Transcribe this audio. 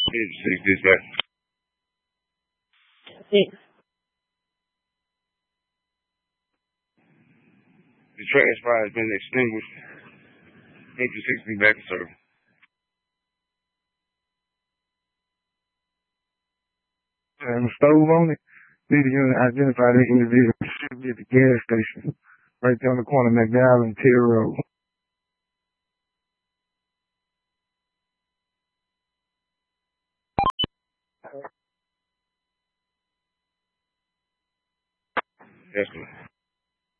The transpire has been extinguished. 8 to 6 be back to service. And stove on it. Need to identify the individual. Should be at the gas station. Right there on the corner of McDowell and Tier Road. Yes, sir.